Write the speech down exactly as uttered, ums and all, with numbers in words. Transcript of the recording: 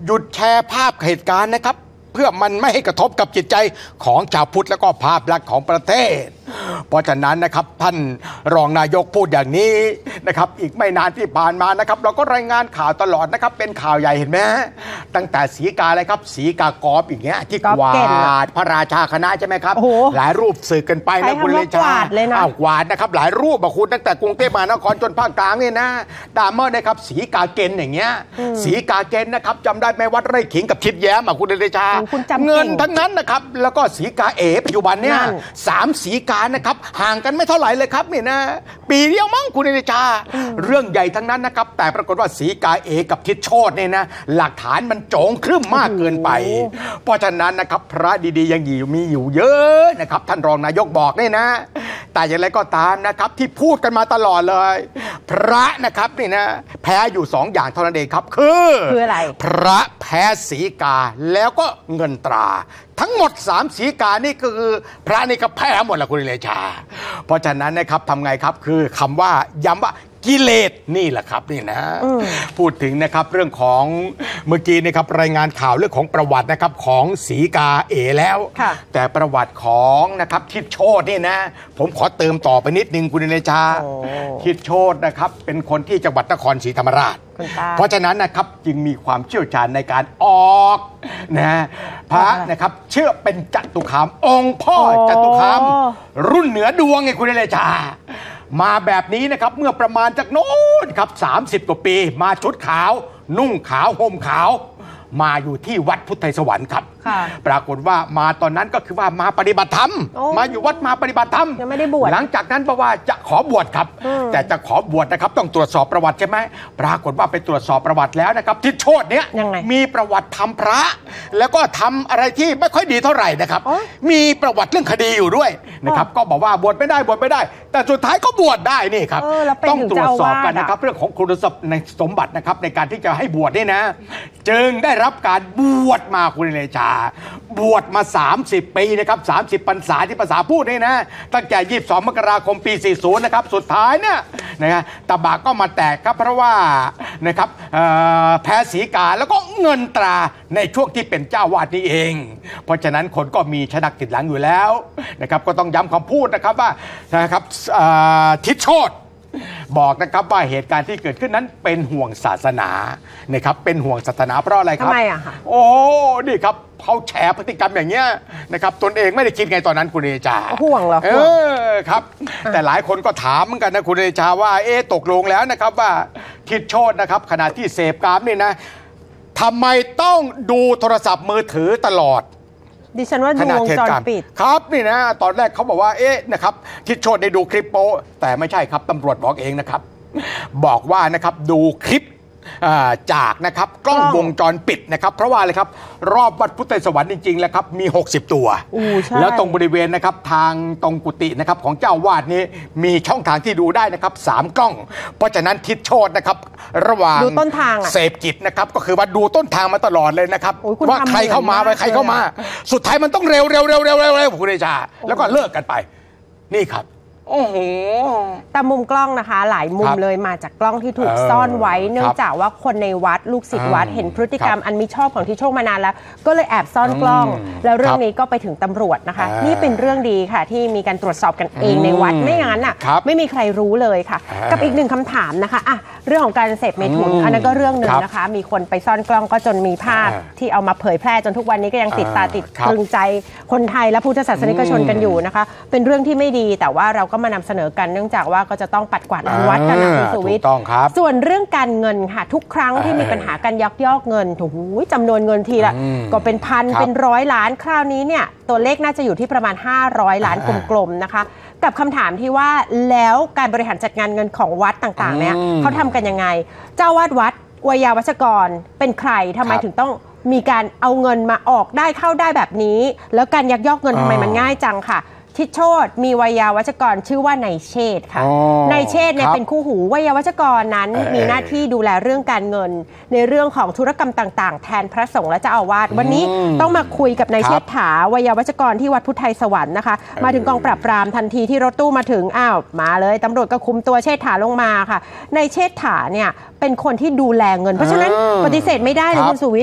หยุดแชร์ภาพเหตุการณ์นะครับเพื่อมันไม่ให้กระทบกับจิตใจของชาวพุทธและก็ภาพลักษณ์ของประเทศเพราะฉะนั้นนะครับท่านรองนายกพูดอย่างนี้นะครับอีกไม่นานที่ผ่านมานะครับเราก็รายงานข่าวตลอดนะครับเป็นข่าวใหญ่เห็นไหมตั้งแต่สีกาอะไรครับสีกากอบอย่างเงี้ยที่กวาดพระราชาคณะใช่ไหมครับหลายรูปสื่อกันไปนะคุณเลชาอ้าวกวาดนะครับหลายรูปคุณตั้งแต่กรุงเทพมหานครจนภาคกลางนี่นะตามเมื่อนะครับสีกาเกณฑ์อย่างเงี้ยสีกาเกณฑ์นะครับจำได้ไหมวัดไร่ขิงกับทิดแย้มคุณเลชาเงินทั้งนั้นนะครับแล้วก็สีกาเอปัจจุบันเนี่ยสามสีกานะครับห่างกันไม่เท่าไหร่เลยครับนี่นะปีเดียวมั้งคุณเดชาเรื่องใหญ่ทั้งนั้นนะครับแต่ปรากฏว่าสีกาเอกับทิดโชติเนี่ยนะหลักฐานมันโจงครึ่มมากเกินไปเพราะฉะนั้นนะครับพระดีๆยังอยู่มีอยู่เยอะนะครับท่านรองนายกบอกเนี่ยนะแต่อย่างไรก็ตามนะครับที่พูดกันมาตลอดเลยพระนะครับนี่นะแพ้อยู่สองอย่างเท่านั้นเองครับคือคืออะไรพระแพ้สีกาแล้วก็เงินตราทั้งหมดสามสีกานี่คือพระนี่ก็แพ้หมดละคุณเลชาเพราะฉะนั้นนะครับทำไงครับคือคำว่าย้ำว่ากิเลสนี่แหละครับนี่นะพูดถึงนะครับเรื่องของเมื่อกี้นะครับรายงานข่าวเรื่องของประวัตินะครับของสีกาเอแล้วแต่ประวัติของนะครับทิดโชตินี่นะผมขอเติมต่อไปนิดนึงคุณเลชาทิดโชตินะครับเป็นคนที่จังหวัดนครศรีธรรมราชเพราะฉะนั้นนะครับจึงมีความเชี่ยวชาญในการออกนะพระนะครับเชื่อเป็นจตุคามองค์พ่อจตุคามรุ่นเหนือดวงไงคุณเลชามาแบบนี้นะครับเมื่อประมาณจากโน้นครับสามสิบกว่าปีมาชุดขาวนุ่งขาวห่มขาวมาอยู่ที่วัดพุทธไทยสวรรค์ครับปรากฏว่ามาตอนนั้นก็คือว่ามาปฏิบัติธรรมมาอยู่วัดมาปฏิบัติธรรมยังไม่ได้บวชหลังจากนั้นบอกว่าจะขอบวชครับแต่จะขอบวชนะครับต้องตรวจสอบประวัติใช่ไหมปรากฏว่าไปตรวจสอบประวัติแล้วนะครับทิดโชติเนี้ยมีประวัติทำพระแล้วก็ทำอะไรที่ไม่ค่อยดีเท่าไหร่นะครับมีประวัติเรื่องคดีอยู่ด้วยนะครับก็บอกว่าบวชไม่ได้บวชไม่ได้แต่สุดท้ายก็บวชได้นี่ครับต้องตรวจสอบกันนะครับเรื่องของคุณสมบัตินะครับในการที่จะให้บวชนี่นะจึงได้รับการบวชมาคุณเลชาบวชมาสามสิบปีนะครับสามสิบพรรษาที่ภาษาพูดนี่นะตั้งแต่ยี่สิบสองมกราคมปีสี่สิบนะครับสุดท้ายเนี่ยนะตะบะก็มาแตกครับเพราะว่านะครับแพ้สีกาแล้วก็เงินตราในช่วงที่เป็นเจ้าวาดนี่เองเพราะฉะนั้นคนก็มีชะนักติดหลังอยู่แล้วนะครับก็ต้องย้ำคำพูดนะครับว่านะครับทิดโชติบอกนะครับว่าเหตุการณ์ที่เกิดขึ้นนั้นเป็นห่วงศาสนานะครับเป็นห่วงศาสนาเพราะอะไรครับทำไมอะคะโอ้นี่ครับเขาแฉพฤติกรรมอย่างเงี้ยนะครับตนเองไม่ได้คิดไงตอนนั้นคุณเดชาห่วงเหรอเออครับแต่หลายคนก็ถามเหมือนกันนะคุณเดชาว่าเอ๊ะตกลงแล้วนะครับว่าทิดโชตินะครับขณะที่เสพกามนี่นะทำไมต้องดูโทรศัพท์มือถือตลอดดิฉันว่าดูวงจรปิดครับนี่นะตอนแรกเขาบอกว่าเอ๊ะนะครับทิดโชติได้ดูคลิปโป๊แต่ไม่ใช่ครับตำรวจบอกเองนะครับบอกว่านะครับดูคลิปจากนะครับกล้องวงจรปิดนะครับเพราะว่าอะไรครับรอบวัดพุทธไทยสวรรค์จริงๆแล้วครับมีหกสิบตัวแล้วตรงบริเวณนะครับทางตรงกุฏินะครับของเจ้าวาดนี้มีช่องทางที่ดูได้นะครับสามกล้องเพราะฉะนั้นทิดโชตินะครับระหว่างดูต้นทางเสพกิจนะครับก็คือว่าดูต้นทางมาตลอดเลยนะครับว่าใครเข้ามาไปใครเข้ามาสุดท้ายมันต้องเร็วเร็วเร็วเร็วเร็วเร็วคุณเดชาแล้วก็เลิกกันไปนี่ครับโอ้โหแต่มุมกล้องนะคะหลายมุมเลยมาจากกล้องที่ถูกซ่อนไว้เนื่องจากว่าคนในวัดลูกศิษย์วัดเห็นพฤติกรรมอันมิชอบของทิดโชติมานานแล้วก็เลยแอบซ่อนกล้องแล้วเรื่องนี้ก็ไปถึงตำรวจนะคะนี่เป็นเรื่องดีค่ะที่มีการตรวจสอบกันเองในวัดไม่อย่างนั้นอ่ะไม่มีใครรู้เลยค่ะกับอีกหนึ่งคำถามนะคะอ่ะเรื่องของการเสพเมถุนอันนั้นก็เรื่องหนึ่งนะคะมีคนไปซ่อนกล้องก็จนมีภาพที่เอามาเผยแพร่จนทุกวันนี้ก็ยังติดตาติดตรึงใจคนไทยและพุทธศาสนิกชนกันอยู่นะคะเป็นเรื่องที่ไม่ดีแต่ว่าเราก็มานำเสนอกันเนื่องจากว่าก็จะต้องปัดกวาดวัดกันนะคุณสุวิทย์ส่วนเรื่องการเงินค่ะทุกครั้งที่มีปัญหาการยักยอกเงินโอ้โหจำนวนเงินทีละก็เป็นพันเป็นร้อยล้านคราวนี้เนี่ยตัวเลขน่าจะอยู่ที่ประมาณห้าร้อยล้านกลมๆนะคะกับคำถามที่ว่าแล้วการบริหารจัดการเงินของวัดต่างๆเนี่ยเขาทำกันยังไงเจ้าวาดวัดวัยาวัชกรเป็นใครทำไมถึงต้องมีการเอาเงินมาออกได้เข้าได้แบบนี้แล้วการยักยอกเงินทำไมมันง่ายจังค่ะทิดโชติมีวัยาวัชกรชื่อว่านายเชษฐ์ค่ะนายเชษฐ์เนี่ยเป็นคู่หูวัยาวัชกรนั้นมีหน้าที่ดูแลเรื่องการเงินในเรื่องของธุรกรรมต่างๆแทนพระสงฆ์และเจ้าอาวาสวันนี้ต้องมาคุยกับนายเชษฐาวัยาวัชกรที่วัดพุทธไทยสวรรค์นะคะมาถึงกองปราบปรามทันทีที่รถตู้มาถึงอ้าวมาเลยตำรวจก็คุมตัวเชษฐาลงมาค่ะนายเชษฐาเนี่ยเป็นคนที่ดูแลเงินเพราะฉะนั้นปฏิเสธไม่ได้เลยคุณสุวิทย์